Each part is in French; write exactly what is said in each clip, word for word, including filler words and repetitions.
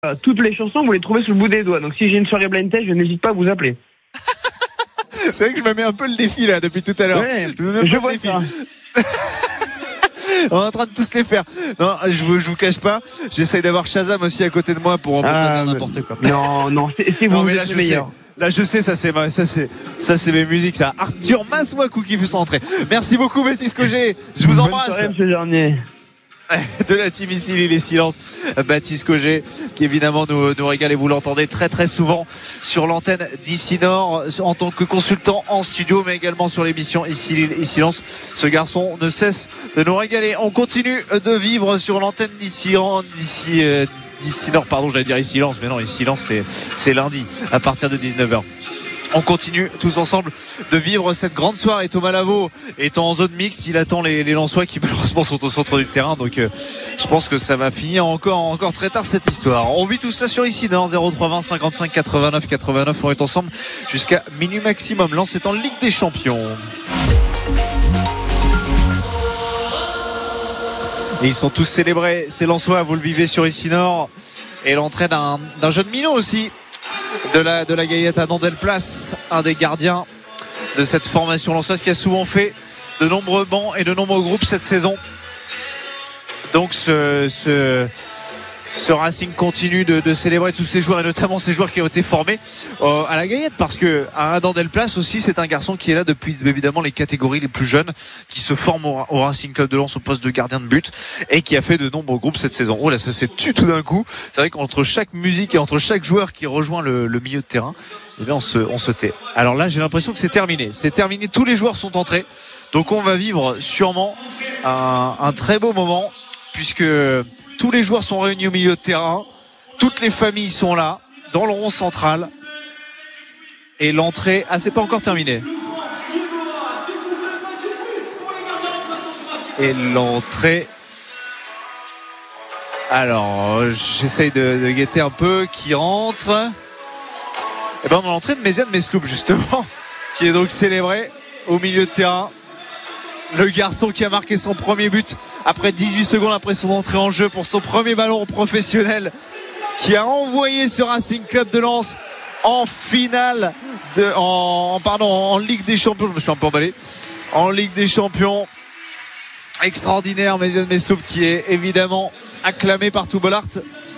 Euh, toutes les chansons, vous les trouvez sous le bout des doigts. Donc si j'ai une soirée blind test, je n'hésite pas à vous appeler. C'est vrai que je me mets un peu le défi là depuis tout à l'heure. Ouais, je me mets je un peu vois le défi. ça. On est en train de tous les faire. Non, je vous, je vous cache pas. J'essaye d'avoir Shazam aussi à côté de moi pour on peut Ah, pas dire mais- n'importe quoi. Non, non, c'est, c'est vous, Non mais vous là êtes je le sais. meilleur. Là je sais, ça c'est ma- ça c'est ça c'est mes musiques ça. Arthur Maswaku qui fait son entrée. Merci beaucoup Baptiste Cogé. Je vous Bonne embrasse. soirée, monsieur Dernier. De la team ici les silences, Baptiste Cogé qui évidemment nous, nous régale et vous l'entendez très très souvent sur l'antenne d'Ici Nord en tant que consultant en studio mais également sur l'émission Ici Lille et Silence. Ce garçon ne cesse de nous régaler. On continue de vivre sur l'antenne d'Ici d'ici euh, d'ici Nord, pardon, j'allais dire Ici Silence mais non, Ici Silence c'est c'est lundi à partir de dix-neuf heures. On continue tous ensemble de vivre cette grande soirée. Thomas Lavaux étant en zone mixte, il attend les, les Lensois qui malheureusement sont au centre du terrain. Donc euh, je pense que ça va finir encore, encore très tard cette histoire. On vit tout ça sur Ici dans zéro trois vingt cinquante-cinq quatre-vingt-neuf quatre-vingt-neuf. On est ensemble jusqu'à minuit maximum. Lens est en Ligue des Champions. Et ils sont tous célébrés. C'est Lensois, vous le vivez sur Ici Nord. Et l'entrée d'un, d'un jeune minot aussi. De la, de la Gaillette à Nandelplace, un des gardiens de cette formation lensoise qui a souvent fait de nombreux bancs et de nombreux groupes cette saison. Donc ce, ce, ce Racing continue de, de célébrer tous ces joueurs et notamment ces joueurs qui ont été formés euh, à la Gaillette, parce que à Nandelplace aussi c'est un garçon qui est là depuis évidemment les catégories les plus jeunes, qui se forme au, au Racing Club de Lens au poste de gardien de but et qui a fait de nombreux groupes cette saison. Oh là, ça s'est tué tout d'un coup. C'est vrai qu'entre chaque musique et entre chaque joueur qui rejoint le, le milieu de terrain, eh bien on se, on se tait. Alors là j'ai l'impression que c'est terminé. C'est terminé, tous les joueurs sont entrés. Donc on va vivre sûrement un, un très beau moment puisque tous les joueurs sont réunis au milieu de terrain. Toutes les familles sont là, dans le rond central. Et l'entrée... Ah, c'est pas encore terminé. Et l'entrée... Alors, j'essaye de, de guetter un peu qui rentre. Et ben, on a l'entrée de Méziane Mesloub, justement, qui est donc célébré au milieu de terrain. Le garçon qui a marqué son premier but après dix-huit secondes après son entrée en jeu pour son premier ballon professionnel, qui a envoyé ce Racing Club de Lens en finale de, en, pardon, en Ligue des Champions. Je me suis un peu emballé. En Ligue des Champions. Extraordinaire, Méziane Mesloub, qui est évidemment acclamé par tout Bollard.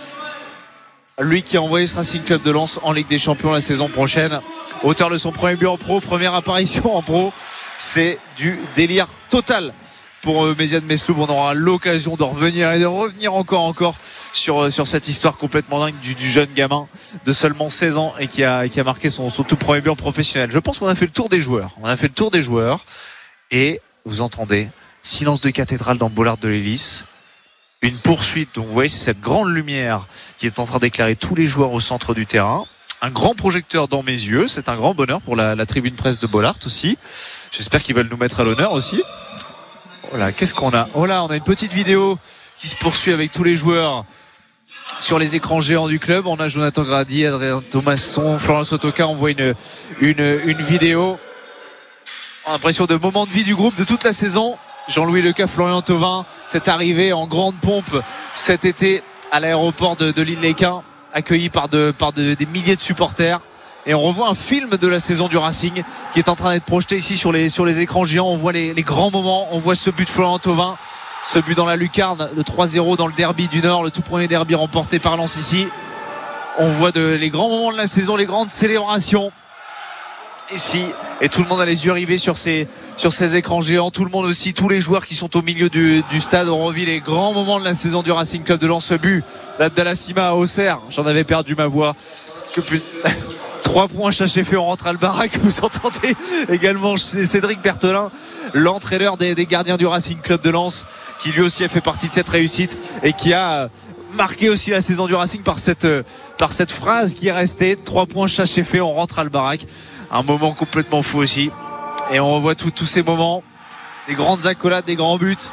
Lui qui a envoyé ce Racing Club de Lens en Ligue des Champions la saison prochaine. Auteur de son premier but en pro, première apparition en pro. C'est du délire total pour euh, Méziane Mesloub. On aura l'occasion de revenir et de revenir encore encore sur, euh, sur cette histoire complètement dingue du, du jeune gamin de seulement seize ans et qui a, qui a marqué son, son tout premier but en professionnel. Je pense qu'on a fait le tour des joueurs. On a fait le tour des joueurs et vous entendez silence de cathédrale dans Bollard de l'Hélice. Une poursuite, donc vous voyez, c'est cette grande lumière qui est en train d'éclairer tous les joueurs au centre du terrain. Un grand projecteur dans mes yeux, c'est un grand bonheur pour la, la tribune presse de Bollard aussi. J'espère qu'ils veulent nous mettre à l'honneur aussi. Oh là, qu'est-ce qu'on a ? Oh là, on a une petite vidéo qui se poursuit avec tous les joueurs sur les écrans géants du club. On a Jonathan Grady, Adrien Thomasson, Florent Sotoka. On voit une, une, une vidéo. On a l'impression de moment de vie du groupe de toute la saison. Jean-Louis Leca, Florian Thauvin, cette arrivée en grande pompe cet été à l'aéroport de, de l'Île-les-Quins, accueilli par, de, par de, des milliers de supporters. Et on revoit un film de la saison du Racing qui est en train d'être projeté ici sur les, sur les écrans géants. On voit les, les grands moments. On voit ce but de Florian Thauvin, ce but dans la lucarne, le trois zéro dans le derby du Nord, le tout premier derby remporté par Lens ici. On voit de, les grands moments de la saison, les grandes célébrations ici. Et tout le monde a les yeux rivés sur ces, sur ces écrans géants. Tout le monde aussi, tous les joueurs qui sont au milieu du, du stade ont revu les grands moments de la saison du Racing Club de Lens. Ce but d'Abdallah à Auxerre. J'en avais perdu ma voix. Que plus... Trois points chaché fait, on rentre à le baraque. Vous entendez également Cédric Berthelin, l'entraîneur des, des gardiens du Racing Club de Lens, qui lui aussi a fait partie de cette réussite et qui a marqué aussi la saison du Racing par cette, par cette phrase qui est restée: trois points chaché fait, on rentre à le baraque. Un moment complètement fou aussi. Et on revoit tous ces moments, des grandes accolades, des grands buts,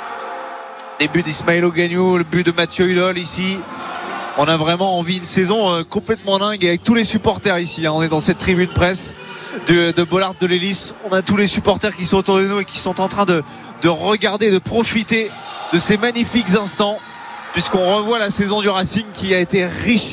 des buts d'Ismaël Ogagnou, le but de Mathieu Hulol ici. On a vraiment envie d'une saison euh, complètement dingue avec tous les supporters ici. Hein. On est dans cette tribune presse de, de Bollard de l'Hélice. On a tous les supporters qui sont autour de nous et qui sont en train de, de regarder, de profiter de ces magnifiques instants, puisqu'on revoit la saison du Racing qui a été riche